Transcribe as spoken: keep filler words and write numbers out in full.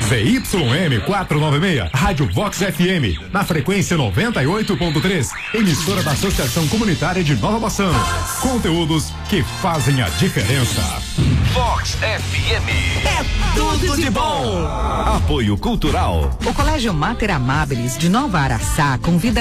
Z Y M quatrocentos e noventa e seis, Rádio Vox F M, na frequência noventa e oito ponto três, emissora da Associação Comunitária de Nova Bassano. Conteúdos que fazem a diferença. Vox F M. É tudo de bom. Apoio Cultural. O Colégio Mater Amabilis de Nova Araçá convida